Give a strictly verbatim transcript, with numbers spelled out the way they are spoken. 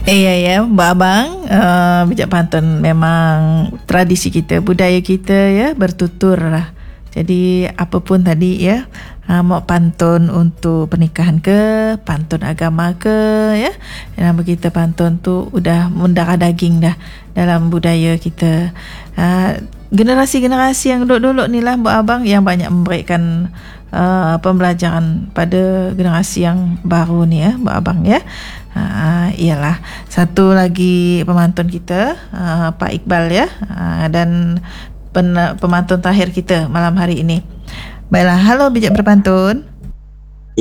Eh ya ya, Mbak Abang, uh, bijak pantun memang tradisi kita, budaya kita ya, bertutur lah. Jadi apapun tadi ya, uh, mau pantun untuk pernikahan ke, pantun agama ke ya, nama kita pantun tu udah mendarah daging dah dalam budaya kita. Uh, generasi-generasi yang dulu-dulu ni lah Mbak Abang yang banyak memberikan uh, pembelajaran pada generasi yang baru ni ya Mbak Abang ya. Uh, ialah satu lagi pemantun kita, uh, Pak Iqbal ya, uh, dan pen- pemantun terakhir kita malam hari ini. Baiklah, halo bijak berpantun.